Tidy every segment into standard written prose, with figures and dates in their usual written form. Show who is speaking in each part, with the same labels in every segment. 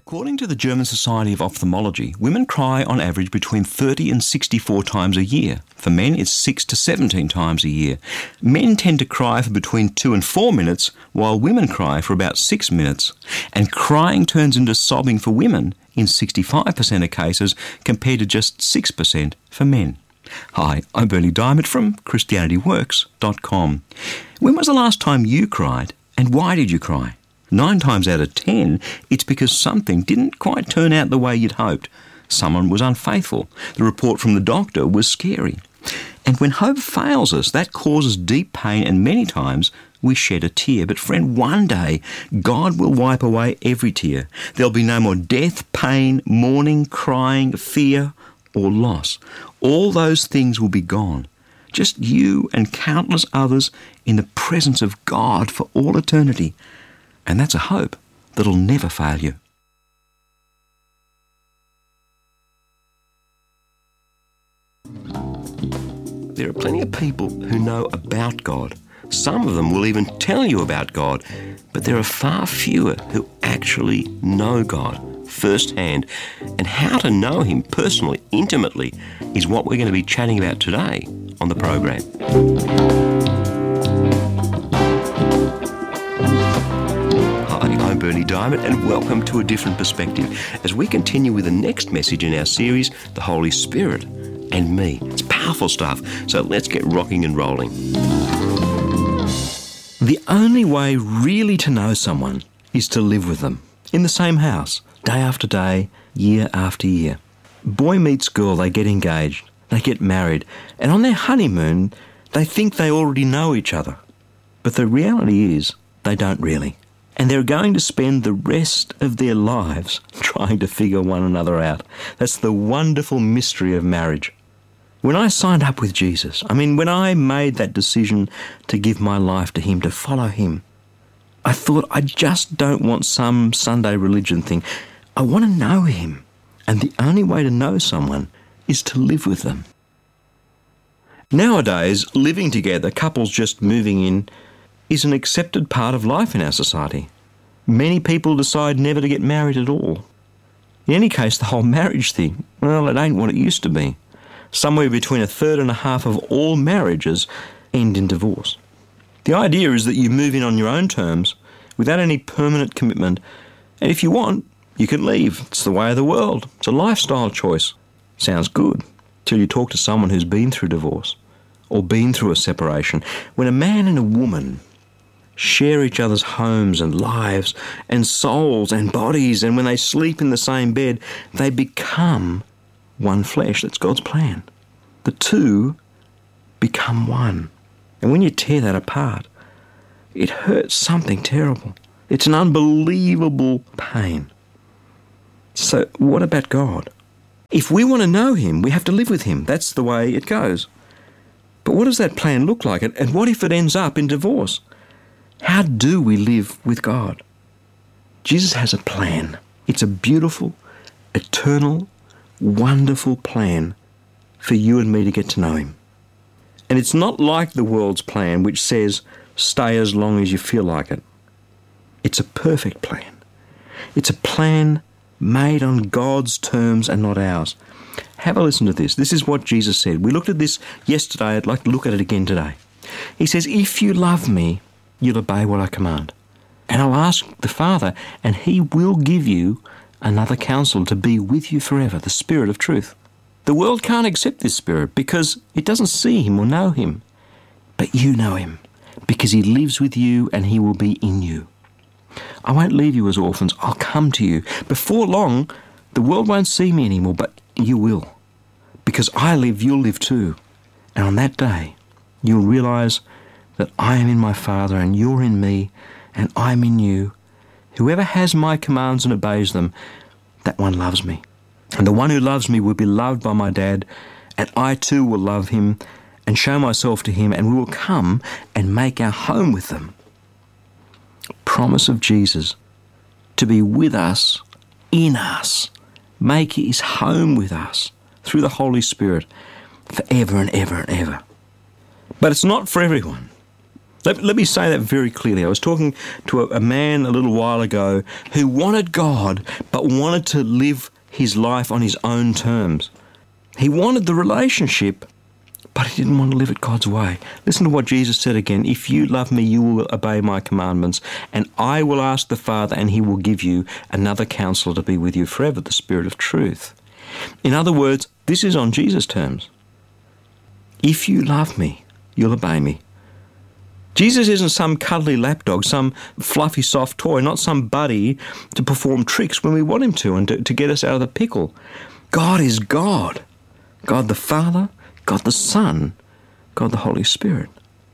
Speaker 1: According to the German Society of Ophthalmology, women cry on average between 30 and 64 times a year. For men, it's 6 to 17 times a year. Men tend to cry for between 2 and 4 minutes, while women cry for about 6 minutes. And crying turns into sobbing for women in 65% of cases, compared to just 6% for men. Hi, I'm Bernie Diamond from ChristianityWorks.com. When was the last time you cried, and why did you cry? 9 times out of 10, it's because something didn't quite turn out the way you'd hoped. Someone was unfaithful. The report from the doctor was scary. And when hope fails us, that causes deep pain, and many times we shed a tear. But friend, one day, God will wipe away every tear. There'll be no more death, pain, mourning, crying, fear, or loss. All those things will be gone. Just you and countless others in the presence of God for all eternity. And that's a hope that'll never fail you. There are plenty of people who know about God. Some of them will even tell you about God, but there are far fewer who actually know God firsthand. And how to know Him personally, intimately, is what we're going to be chatting about today on the program. I'm Bernie Diamond, and welcome to A Different Perspective as we continue with the next message in our series, The Holy Spirit and Me. It's powerful stuff, so let's get rocking and rolling. The only way really to know someone is to live with them in the same house, day after day, year after year. Boy meets girl, they get engaged, they get married, and on their honeymoon, they think they already know each other. But the reality is, they don't really. And they're going to spend the rest of their lives trying to figure one another out. That's the wonderful mystery of marriage. When I signed up with Jesus, when I made that decision to give my life to Him, to follow Him, I thought, I just don't want some Sunday religion thing. I want to know Him. And the only way to know someone is to live with them. Nowadays, living together, couples just moving in, is an accepted part of life in our society. Many people decide never to get married at all. In any case, the whole marriage thing, well, it ain't what it used to be. Somewhere between 1/3 and 1/2 of all marriages end in divorce. The idea is that you move in on your own terms, without any permanent commitment, and if you want, you can leave. It's the way of the world. It's a lifestyle choice. Sounds good, till you talk to someone who's been through divorce, or been through a separation. When a man and a woman share each other's homes and lives and souls and bodies, and when they sleep in the same bed, they become one flesh. That's God's plan. The two become one. And when you tear that apart, it hurts something terrible. It's an unbelievable pain. So what about God? If we want to know Him, we have to live with Him. That's the way it goes. But what does that plan look like? And what if it ends up in divorce? How do we live with God? Jesus has a plan. It's a beautiful, eternal, wonderful plan for you and me to get to know Him. And it's not like the world's plan, which says, stay as long as you feel like it. It's a perfect plan. It's a plan made on God's terms and not ours. Have a listen to this. This is what Jesus said. We looked at this yesterday. I'd like to look at it again today. He says, if you love me, you'll obey what I command. And I'll ask the Father, and He will give you another Counselor to be with you forever, the Spirit of truth. The world can't accept this Spirit because it doesn't see Him or know Him. But you know Him because He lives with you and He will be in you. I won't leave you as orphans. I'll come to you. Before long, the world won't see me anymore, but you will. Because I live, you'll live too. And on that day, you'll realise that I am in my Father and you're in me and I'm in you. Whoever has my commands and obeys them, that one loves me. And the one who loves me will be loved by my Dad, and I too will love him and show myself to him, and we will come and make our home with them. Promise of Jesus to be with us, in us, make His home with us through the Holy Spirit forever and ever and ever. But it's not for everyone. Let me say that very clearly. I was talking to a man a little while ago who wanted God but wanted to live his life on his own terms. He wanted the relationship, but he didn't want to live it God's way. Listen to what Jesus said again. If you love me, you will obey my commandments, and I will ask the Father, and he will give you another counselor to be with you forever, the Spirit of truth. In other words, this is on Jesus' terms. If you love me, you'll obey me. Jesus isn't some cuddly lapdog, some fluffy soft toy, not some buddy to perform tricks when we want him to and to get us out of the pickle. God is God. God the Father, God the Son, God the Holy Spirit.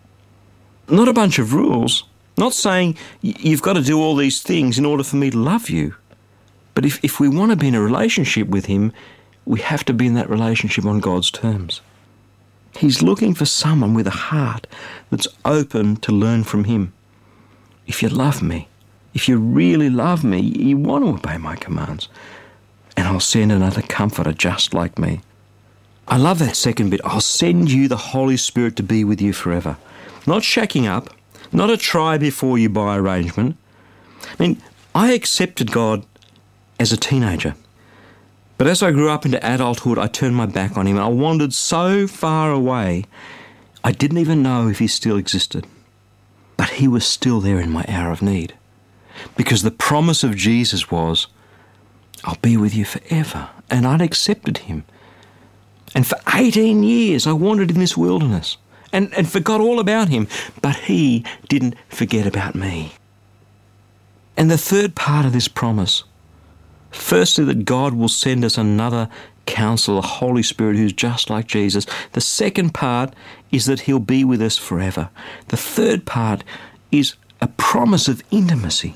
Speaker 1: Not a bunch of rules, not saying you've got to do all these things in order for me to love you. But if we want to be in a relationship with him, we have to be in that relationship on God's terms. He's looking for someone with a heart that's open to learn from him. If you love me, if you really love me, you want to obey my commands. And I'll send another comforter just like me. I love that second bit. I'll send you the Holy Spirit to be with you forever. Not shacking up, not a try before you buy arrangement. I mean, I accepted God as a teenager. But as I grew up into adulthood, I turned my back on him and I wandered so far away, I didn't even know if he still existed. But he was still there in my hour of need. Because the promise of Jesus was, I'll be with you forever. And I'd accepted him. And for 18 years, I wandered in this wilderness and forgot all about him. But he didn't forget about me. And the third part of this promise, firstly, that God will send us another counselor, the Holy Spirit, who's just like Jesus. The second part is that he'll be with us forever. The third part is a promise of intimacy.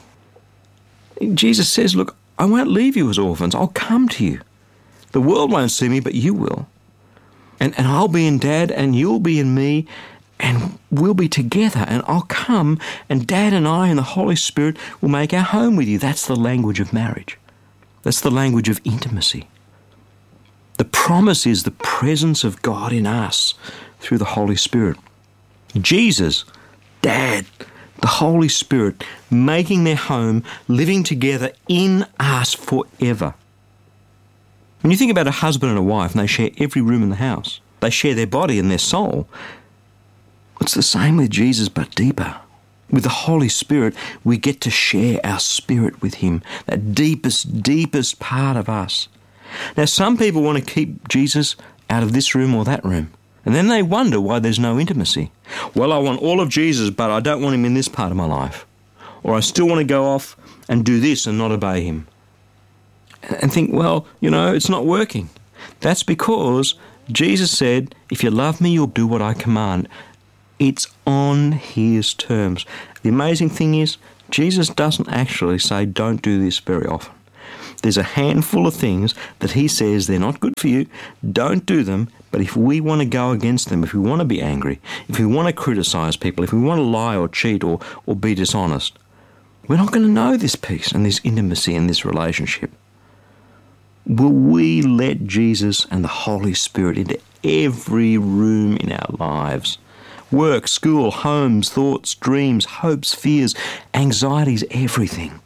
Speaker 1: Jesus says, look, I won't leave you as orphans. I'll come to you. The world won't see me, but you will. And I'll be in Dad, and you'll be in me, and we'll be together. And I'll come, and Dad and I and the Holy Spirit will make our home with you. That's the language of marriage. That's the language of intimacy. The promise is the presence of God in us through the Holy Spirit. Jesus, Dad, the Holy Spirit, making their home, living together in us forever. When you think about a husband and a wife, and they share every room in the house, they share their body and their soul, it's the same with Jesus, but deeper. With the Holy Spirit, we get to share our spirit with him, that deepest part of us. Now, some people want to keep Jesus out of this room or that room, and then they wonder why there's no intimacy. Well, I want all of Jesus, but I don't want him in this part of my life. Or I still want to go off and do this and not obey him. And think, well, it's not working. That's because Jesus said, if you love me, you'll do what I command. It's on his terms. The amazing thing is, Jesus doesn't actually say don't do this very often. There's a handful of things that he says they're not good for you, don't do them, but if we want to go against them, if we want to be angry, if we want to criticize people, if we want to lie or cheat or be dishonest, we're not going to know this peace and this intimacy and this relationship. Will we let Jesus and the Holy Spirit into every room in our lives? Work, school, homes, thoughts, dreams, hopes, fears, anxieties, everything.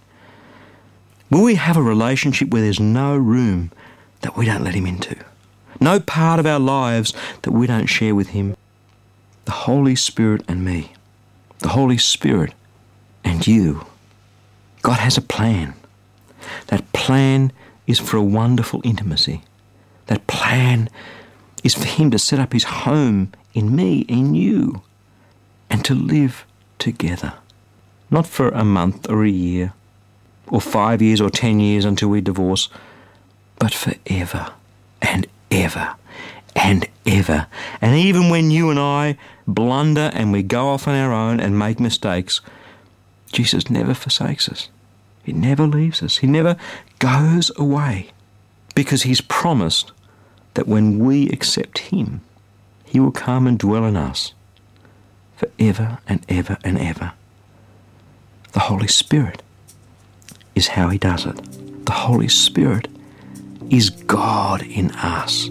Speaker 1: Will we have a relationship where there's no room that we don't let him into? No part of our lives that we don't share with him? The Holy Spirit and me. The Holy Spirit and you. God has a plan. That plan is for a wonderful intimacy. That plan is for him to set up his home in me, in you, and to live together. Not for a month or a year, or 5 years or 10 years until we divorce, but forever and ever and ever. And even when you and I blunder and we go off on our own and make mistakes, Jesus never forsakes us. He never leaves us. He never goes away, because he's promised that when we accept him, he will come and dwell in us forever and ever and ever. The Holy Spirit is how he does it. The Holy Spirit is God in us.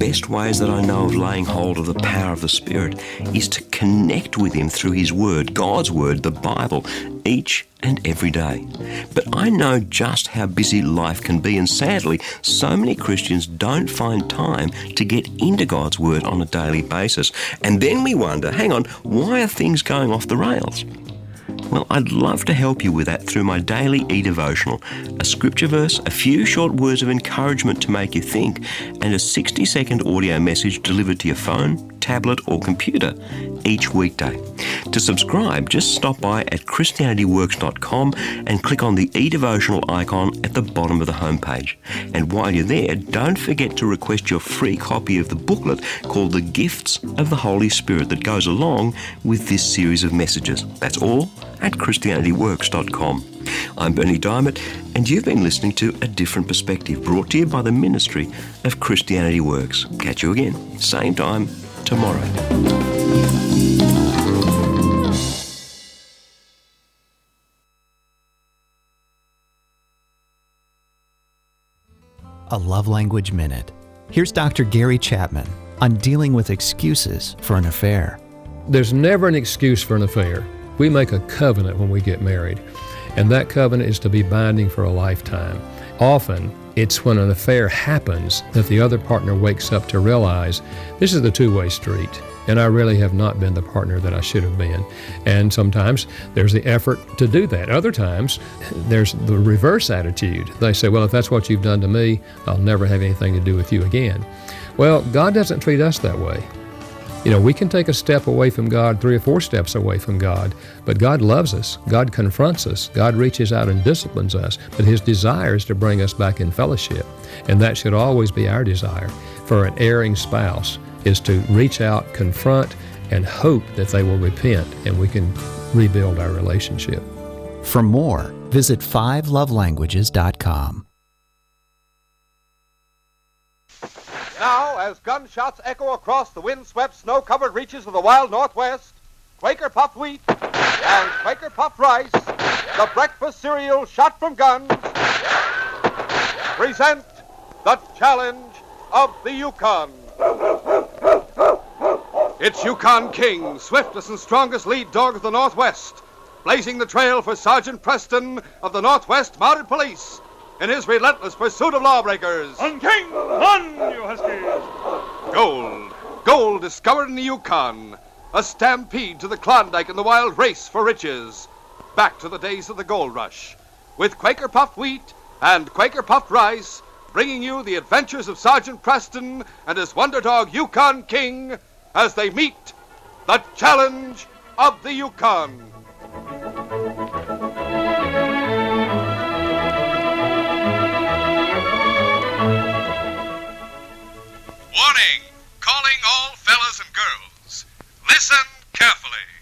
Speaker 1: best ways that I know of laying hold of the power of the Spirit is to connect with Him through His Word, God's Word, the Bible, each and every day. But I know just how busy life can be, and sadly, so many Christians don't find time to get into God's Word on a daily basis. And then we wonder, hang on, why are things going off the rails? Well, I'd love to help you with that through my daily e-devotional, a scripture verse, a few short words of encouragement to make you think, and a 60-second audio message delivered to your phone, tablet or computer each weekday. To subscribe, just stop by at christianityworks.com and click on the e-devotional icon at the bottom of the homepage. And while you're there, don't forget to request your free copy of the booklet called The Gifts of the Holy Spirit that goes along with this series of messages. That's all at christianityworks.com. I'm Bernie Diamond, and you've been listening to A Different Perspective, brought to you by the ministry of Christianity Works. Catch you again, same time tomorrow.
Speaker 2: A Love Language Minute. Here's Dr. Gary Chapman on dealing with excuses for an affair.
Speaker 3: There's never an excuse for an affair. We make a covenant when we get married, and that covenant is to be binding for a lifetime. Often, it's when an affair happens that the other partner wakes up to realize this is the two-way street, and I really have not been the partner that I should have been. And sometimes there's the effort to do that. Other times, there's the reverse attitude. They say, well, if that's what you've done to me, I'll never have anything to do with you again. Well, God doesn't treat us that way. You know, we can take a step away from God, 3 or 4 steps away from God, but God loves us. God confronts us. God reaches out and disciplines us, but His desire is to bring us back in fellowship. And that should always be our desire for an erring spouse, is to reach out, confront, and hope that they will repent and we can rebuild our relationship.
Speaker 2: For more, visit 5lovelanguages.com.
Speaker 4: Now, as gunshots echo across the wind-swept, snow-covered reaches of the wild Northwest, Quaker Puffed Wheat and Quaker Puffed Rice, the breakfast cereal shot from guns, present the challenge of the Yukon. It's Yukon King, swiftest and strongest lead dog of the Northwest, blazing the trail for Sergeant Preston of the Northwest Mounted Police in his relentless pursuit of lawbreakers.
Speaker 5: On King, on, you huskies!
Speaker 4: Gold discovered in the Yukon. A stampede to the Klondike and the wild race for riches. Back to the days of the gold rush. With Quaker Puffed Wheat and Quaker Puffed Rice, bringing you the adventures of Sergeant Preston and his wonder dog Yukon King as they meet the challenge of the Yukon.
Speaker 6: Warning! Calling all fellas and girls. Listen carefully.